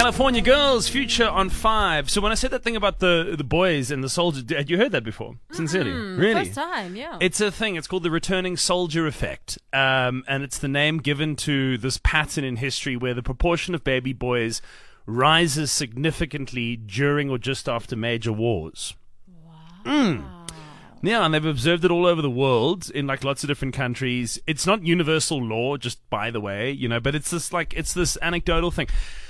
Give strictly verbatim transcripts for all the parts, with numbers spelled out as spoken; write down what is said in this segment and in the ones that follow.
California Girls, Future on five. So when I said that thing about the the boys and the soldiers, had you heard that before? Sincerely, Mm, really? First time, yeah. It's a thing. It's called the returning soldier effect, um, and it's the name given to this pattern in history where the proportion of baby boys rises significantly during or just after major wars. Wow. Mm. Yeah, and they've observed it all over the world in like lots of different countries. It's not universal law, just by the way, you know, but it's this like it's this anecdotal thing.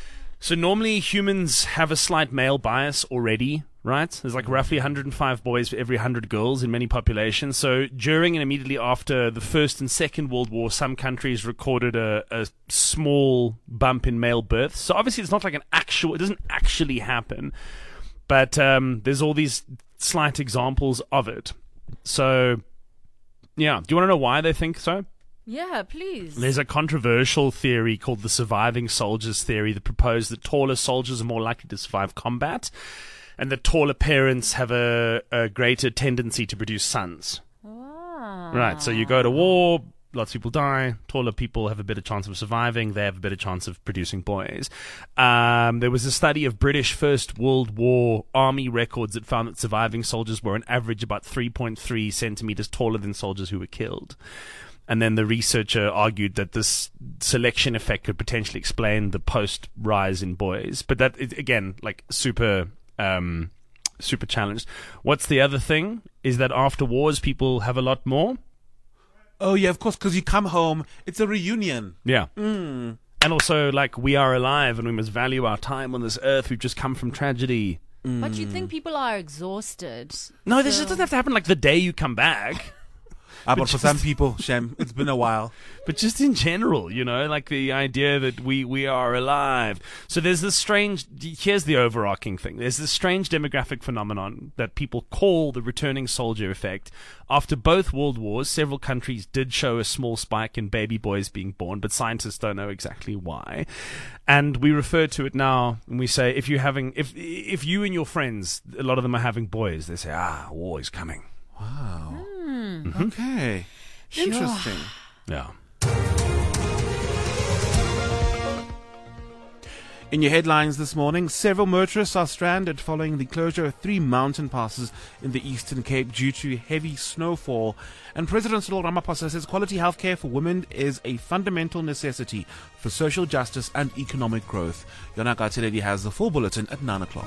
So normally humans have a slight male bias already, right? There's like roughly one hundred five boys for every one hundred girls in many populations. So during and immediately after the First and Second World War, some countries recorded a, a small bump in male births. So obviously it's not like an actual, it doesn't actually happen, but um, there's all these slight examples of it. So, yeah. Do you want to know why they think so? Yeah, please. There's a controversial theory called the surviving soldiers theory that proposed that taller soldiers are more likely to survive combat and that taller parents have a, a greater tendency to produce sons. Wow. Right, so you go to war, lots of people die, taller people have a better chance of surviving, they have a better chance of producing boys. Um, there was a study of British First World War army records that found that surviving soldiers were on average about three point three centimeters taller than soldiers who were killed. And then the researcher argued that this selection effect could potentially explain the post-rise in boys. But that, is, again, like super, um, super challenged. What's the other thing? Is that after wars, people have a lot more? Oh, yeah, of course, because you come home, it's a reunion. Yeah. Mm. And also, like, we are alive and we must value our time on this earth. We've just come from tragedy. Mm. But you think people are exhausted? No, so... this just doesn't have to happen like the day you come back. Ah, but, but for some people, Shem, it's been a while. But just in general, you know, like the idea that we, we are alive. So there's this strange, here's the overarching thing. There's this strange demographic phenomenon that people call the returning soldier effect. After both world wars, several countries did show a small spike in baby boys being born, but scientists don't know exactly why. And we refer to it now, and we say, if you're having, if, if you and your friends, a lot of them are having boys, they say, ah, war is coming. Wow. Mm. Mm-hmm. Okay. Sure. Interesting. Yeah. In your headlines this morning, several motorists are stranded following the closure of three mountain passes in the Eastern Cape due to heavy snowfall. And President Cyril Ramaphosa says quality healthcare for women is a fundamental necessity for social justice and economic growth. Yona Gateledi has the full bulletin at nine o'clock.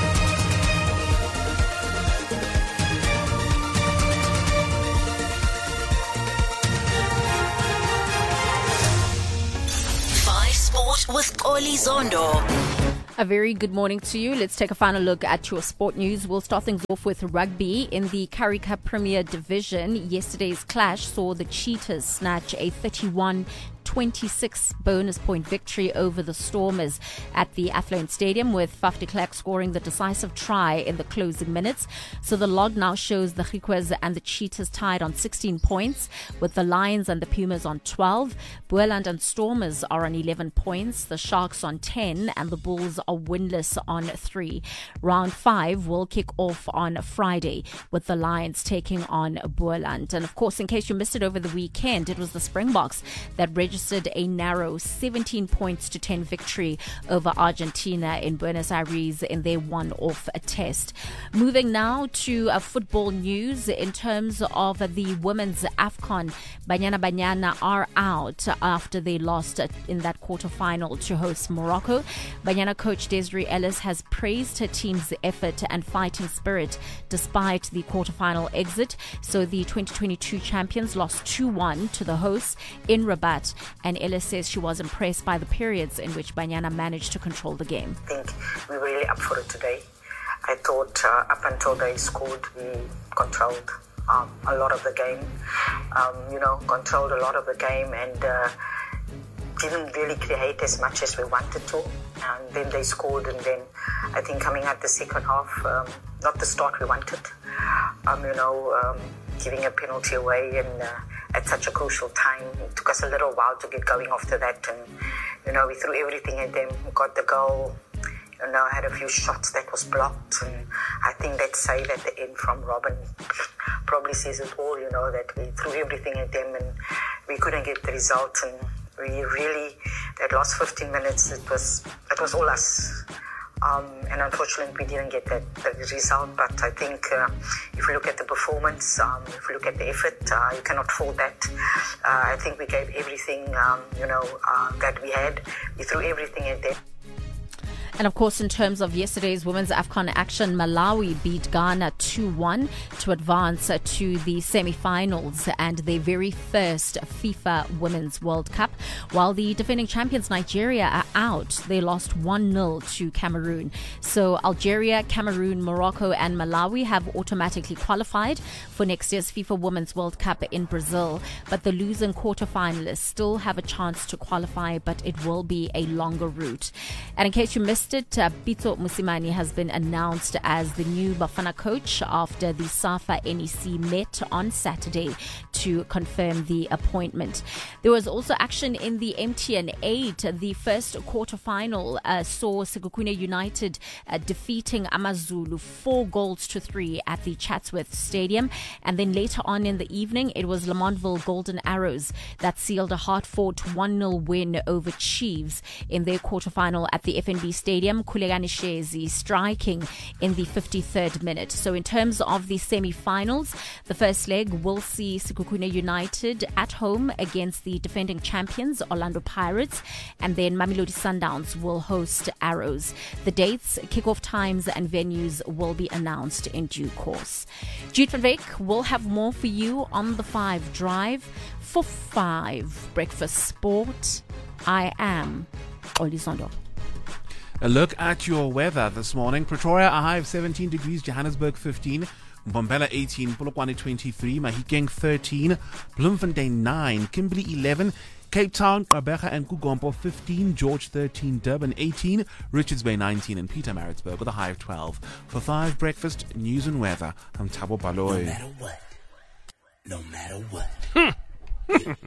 With Oli Zondo. A very good morning to you. Let's take a final look at your sport news. We'll start things off with rugby. In the Currie Cup Premier Division, yesterday's clash saw the Cheetahs snatch a thirty-one twenty-six bonus point victory over the Stormers at the Athlone Stadium, with Faf de Klerk scoring the decisive try in the closing minutes. So the log now shows the Griquas and the Cheetahs tied on sixteen points, with the Lions and the Pumas on twelve. Boland and Stormers are on eleven points, the Sharks on ten, and the Bulls are winless on three. Round five will kick off on Friday, with the Lions taking on Boland. And of course, in case you missed it over the weekend, it was the Springboks that registered a narrow seventeen points to ten victory over Argentina in Buenos Aires in their one-off test. Moving now to uh, football news. In terms of the women's AFCON, Banyana Banyana are out after they lost in that quarterfinal to host Morocco. Banyana coach Desiree Ellis has praised her team's effort and fighting spirit despite the quarterfinal exit. So the twenty twenty-two champions lost two one to the hosts in Rabat, and Ellis says she was impressed by the periods in which Banyana managed to control the game. I think we were really up for it today. I thought uh, up until they scored, we controlled um, a lot of the game, um, you know, controlled a lot of the game and uh, didn't really create as much as we wanted to. And then they scored, and then I think coming out the second half, um, not the start we wanted, um, you know, um, giving a penalty away and uh, at such a crucial time. It took us a little while to get going after that, and you know, we threw everything at them, got the goal, you know, had a few shots that was blocked, and I think that save at the end from Robin probably says it all, you know, that we threw everything at them and we couldn't get the result, and We really, that last fifteen minutes, it was it was all us. Um, and unfortunately, we didn't get that, that result. But I think uh, if you look at the performance, um, if you look at the effort, uh, you cannot fault that. Uh, I think we gave everything, um, you know, uh, that we had. We threw everything at them. And of course, in terms of yesterday's Women's AFCON action, Malawi beat Ghana two one to advance to the semi-finals and their very first FIFA Women's World Cup. While the defending champions Nigeria are out, they lost one nil to Cameroon. So Algeria, Cameroon, Morocco and Malawi have automatically qualified for next year's FIFA Women's World Cup in Brazil. But the losing quarterfinalists still have a chance to qualify, but it will be a longer route. And in case you missed it, uh, Pitso Mosimane has been announced as the new Bafana coach after the SAFA N E C met on Saturday to confirm the appointment. There was also action in the M T N eight. The first quarterfinal uh, saw Sekhukhune United uh, defeating AmaZulu four goals to three at the Chatsworth Stadium. And then later on in the evening, it was Lamontville Golden Arrows that sealed a hard-fought one nil win over Chiefs in their quarterfinal at the F N B Stadium. Khulekani Shezi striking in the fifty-third minute. So in terms of the semi-finals, the first leg will see Sekhukhune United at home against the defending champions Orlando Pirates, and then Mamelodi Sundowns will host Arrows. The dates, kickoff times and venues will be announced in due course. Jude van Wyk will have more for you on the five drive for five Breakfast Sport. I am Oli Zondo. A look at your weather this morning. Pretoria, a high of seventeen degrees. Johannesburg, fifteen. Mbombela, eighteen. Polokwane, twenty-three. Mahikeng, thirteen. Bloemfontein, nine. Kimberley, eleven. Cape Town, Gqeberha and Kugompo, fifteen. George, thirteen. Durban, eighteen. Richards Bay, nineteen. And Pietermaritzburg with a high of twelve. For five Breakfast, News and Weather, I'm Thabo Baloyi. No matter what. No matter what.